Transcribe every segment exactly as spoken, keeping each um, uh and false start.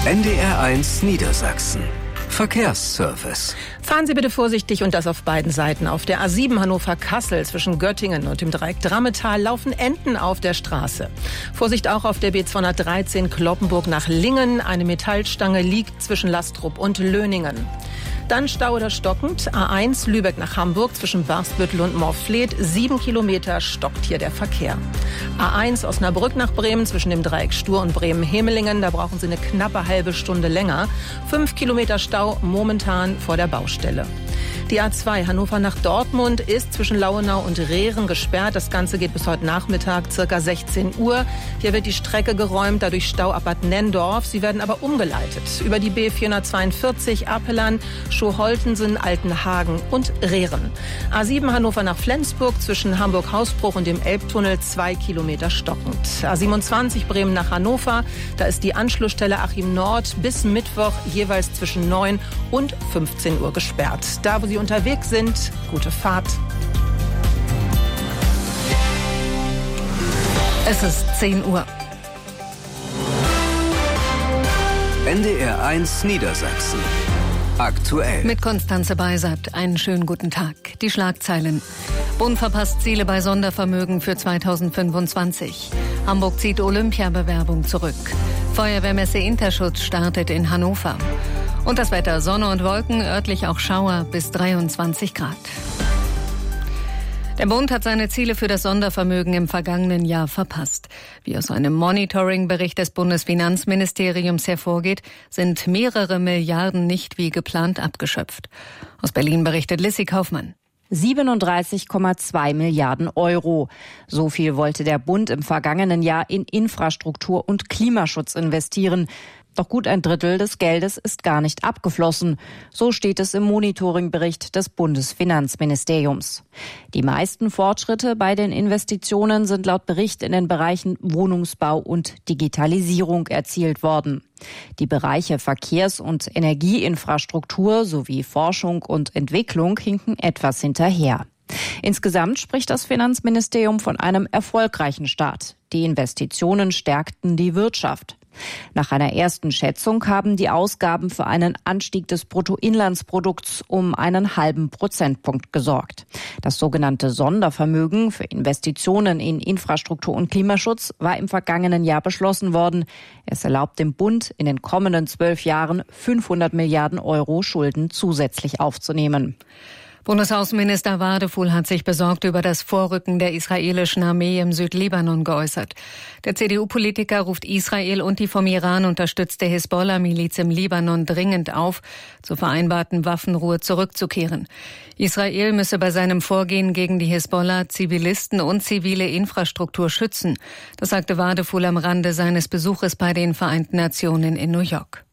N D R eins Niedersachsen. Verkehrsservice. Fahren Sie bitte vorsichtig und das auf beiden Seiten. Auf der A sieben Hannover-Kassel zwischen Göttingen und dem Dreieck Drammetal laufen Enten auf der Straße. Vorsicht auch auf der B zweihundertdreizehn Cloppenburg nach Lingen. Eine Metallstange liegt zwischen Lastrup und Löningen. Dann Stau oder stockend. A eins Lübeck nach Hamburg zwischen Barstbüttel und Morfleet. Sieben Kilometer stockt hier der Verkehr. A eins Osnabrück nach Bremen zwischen dem Dreieck Stur und Bremen-Hemelingen. Da brauchen Sie eine knappe halbe Stunde länger. Fünf Kilometer Stau momentan vor der Baustelle. Die A zwei Hannover nach Dortmund ist zwischen Lauenau und Rehren gesperrt. Das Ganze geht bis heute Nachmittag, circa sechzehn Uhr. Hier wird die Strecke geräumt, dadurch Stau ab Bad Nenndorf. Sie werden aber umgeleitet über die B vierhundertzweiundvierzig Apellan, Schoholtensen, Altenhagen und Rehren. A sieben Hannover nach Flensburg zwischen Hamburg-Hausbruch und dem Elbtunnel zwei Kilometer stockend. A siebenundzwanzig Bremen nach Hannover, da ist die Anschlussstelle Achim Nord bis Mittwoch jeweils zwischen neun und fünfzehn Uhr gesperrt. Da, wo Sie unterwegs sind, gute Fahrt. Es ist zehn Uhr. N D R eins Niedersachsen. Aktuell. Mit Konstanze Beisert. Einen schönen guten Tag. Die Schlagzeilen. Bund verpasst Ziele bei Sondervermögen für zweitausendfünfundzwanzig. Hamburg zieht Olympiabewerbung zurück. Feuerwehrmesse Interschutz startet in Hannover. Und das Wetter, Sonne und Wolken, örtlich auch Schauer bis dreiundzwanzig Grad. Der Bund hat seine Ziele für das Sondervermögen im vergangenen Jahr verpasst. Wie aus einem Monitoring-Bericht des Bundesfinanzministeriums hervorgeht, sind mehrere Milliarden nicht wie geplant abgeschöpft. Aus Berlin berichtet Lissy Kaufmann. siebenunddreißig Komma zwei Milliarden Euro. So viel wollte der Bund im vergangenen Jahr in Infrastruktur und Klimaschutz investieren. Doch gut ein Drittel des Geldes ist gar nicht abgeflossen. So steht es im Monitoringbericht des Bundesfinanzministeriums. Die meisten Fortschritte bei den Investitionen sind laut Bericht in den Bereichen Wohnungsbau und Digitalisierung erzielt worden. Die Bereiche Verkehrs- und Energieinfrastruktur sowie Forschung und Entwicklung hinken etwas hinterher. Insgesamt spricht das Finanzministerium von einem erfolgreichen Start. Die Investitionen stärkten die Wirtschaft. Nach einer ersten Schätzung haben die Ausgaben für einen Anstieg des Bruttoinlandsprodukts um einen halben Prozentpunkt gesorgt. Das sogenannte Sondervermögen für Investitionen in Infrastruktur und Klimaschutz war im vergangenen Jahr beschlossen worden. Es erlaubt dem Bund, in den kommenden zwölf Jahren fünfhundert Milliarden Euro Schulden zusätzlich aufzunehmen. Bundesaußenminister Wadefuhl hat sich besorgt über das Vorrücken der israelischen Armee im Südlibanon geäußert. Der C D U-Politiker ruft Israel und die vom Iran unterstützte Hisbollah-Miliz im Libanon dringend auf, zur vereinbarten Waffenruhe zurückzukehren. Israel müsse bei seinem Vorgehen gegen die Hisbollah Zivilisten und zivile Infrastruktur schützen. Das sagte Wadefuhl am Rande seines Besuches bei den Vereinten Nationen in New York.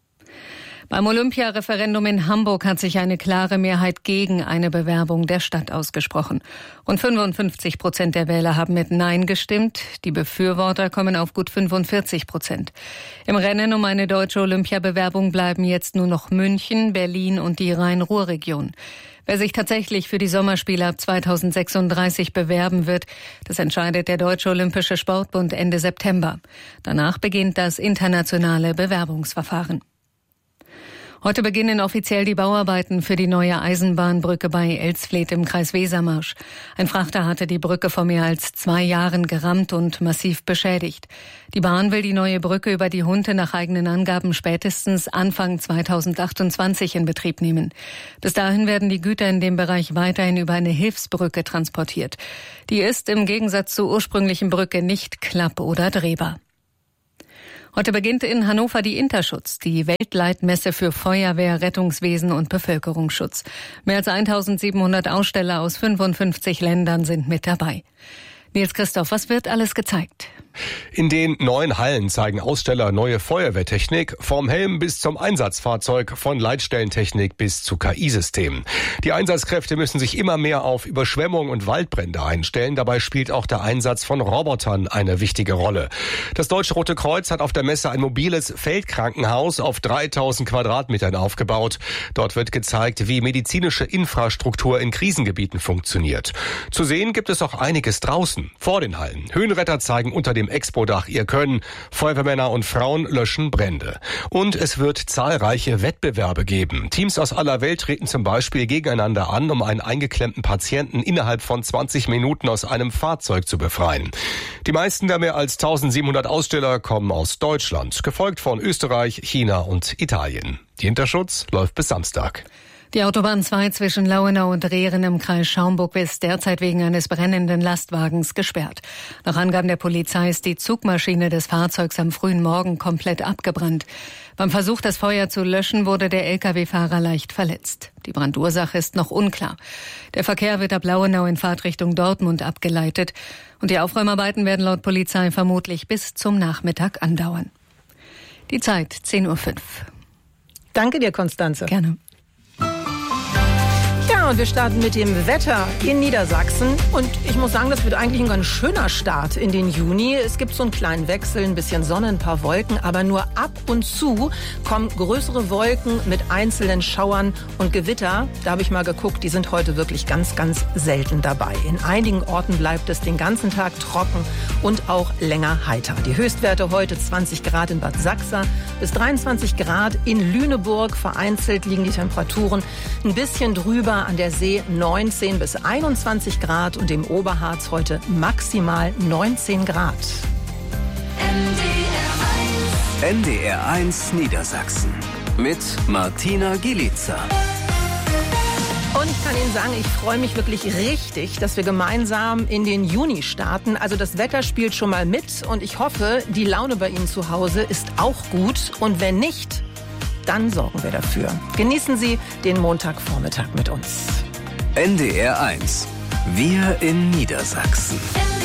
Beim Olympiareferendum in Hamburg hat sich eine klare Mehrheit gegen eine Bewerbung der Stadt ausgesprochen. Rund fünfundfünfzig Prozent der Wähler haben mit Nein gestimmt. Die Befürworter kommen auf gut fünfundvierzig Prozent. Im Rennen um eine deutsche Olympiabewerbung bleiben jetzt nur noch München, Berlin und die Rhein-Ruhr-Region. Wer sich tatsächlich für die Sommerspiele ab zweitausendsechsunddreißig bewerben wird, das entscheidet der Deutsche Olympische Sportbund Ende September. Danach beginnt das internationale Bewerbungsverfahren. Heute beginnen offiziell die Bauarbeiten für die neue Eisenbahnbrücke bei Elsfleth im Kreis Wesermarsch. Ein Frachter hatte die Brücke vor mehr als zwei Jahren gerammt und massiv beschädigt. Die Bahn will die neue Brücke über die Hunte nach eigenen Angaben spätestens Anfang zweitausendachtundzwanzig in Betrieb nehmen. Bis dahin werden die Güter in dem Bereich weiterhin über eine Hilfsbrücke transportiert. Die ist im Gegensatz zur ursprünglichen Brücke nicht klapp- oder drehbar. Heute beginnt in Hannover die Interschutz, die Weltleitmesse für Feuerwehr, Rettungswesen und Bevölkerungsschutz. Mehr als eintausendsiebenhundert Aussteller aus fünfundfünfzig Ländern sind mit dabei. Nils Christoph, was wird alles gezeigt? In den neuen Hallen zeigen Aussteller neue Feuerwehrtechnik, vom Helm bis zum Einsatzfahrzeug, von Leitstellentechnik bis zu K I-Systemen. Die Einsatzkräfte müssen sich immer mehr auf Überschwemmung und Waldbrände einstellen. Dabei spielt auch der Einsatz von Robotern eine wichtige Rolle. Das Deutsche Rote Kreuz hat auf der Messe ein mobiles Feldkrankenhaus auf dreitausend Quadratmetern aufgebaut. Dort wird gezeigt, wie medizinische Infrastruktur in Krisengebieten funktioniert. Zu sehen gibt es auch einiges draußen. draußen, vor den Hallen. Höhenretter zeigen unter dem Expo-Dach ihr Können. Feuerwehrmänner und Frauen löschen Brände. Und es wird zahlreiche Wettbewerbe geben. Teams aus aller Welt treten zum Beispiel gegeneinander an, um einen eingeklemmten Patienten innerhalb von zwanzig Minuten aus einem Fahrzeug zu befreien. Die meisten der mehr als eintausendsiebenhundert Aussteller kommen aus Deutschland, gefolgt von Österreich, China und Italien. Die Hinterschutz läuft bis Samstag. Die Autobahn zwei zwischen Lauenau und Rehren im Kreis Schaumburg ist derzeit wegen eines brennenden Lastwagens gesperrt. Nach Angaben der Polizei ist die Zugmaschine des Fahrzeugs am frühen Morgen komplett abgebrannt. Beim Versuch, das Feuer zu löschen, wurde der L K W-Fahrer leicht verletzt. Die Brandursache ist noch unklar. Der Verkehr wird ab Lauenau in Fahrtrichtung Dortmund abgeleitet. Und die Aufräumarbeiten werden laut Polizei vermutlich bis zum Nachmittag andauern. Die Zeit zehn Uhr fünf. Danke dir, Konstanze. Gerne. Ja, und wir starten mit dem Wetter in Niedersachsen. Und ich muss sagen, das wird eigentlich ein ganz schöner Start in den Juni. Es gibt so einen kleinen Wechsel, ein bisschen Sonne, ein paar Wolken. Aber nur ab und zu kommen größere Wolken mit einzelnen Schauern und Gewitter. Da habe ich mal geguckt, die sind heute wirklich ganz, ganz selten dabei. In einigen Orten bleibt es den ganzen Tag trocken und auch länger heiter. Die Höchstwerte heute zwanzig Grad in Bad Sachsa bis dreiundzwanzig Grad in Lüneburg. Vereinzelt liegen die Temperaturen ein bisschen drüber. An der See neunzehn bis einundzwanzig Grad und im Oberharz heute maximal neunzehn Grad. N D R eins Niedersachsen mit Martina Gielica. Und ich kann Ihnen sagen, ich freue mich wirklich richtig, dass wir gemeinsam in den Juni starten. Also das Wetter spielt schon mal mit und ich hoffe, die Laune bei Ihnen zu Hause ist auch gut. Und wenn nicht, dann sorgen wir dafür. Genießen Sie den Montagvormittag mit uns. N D R eins. Wir in Niedersachsen.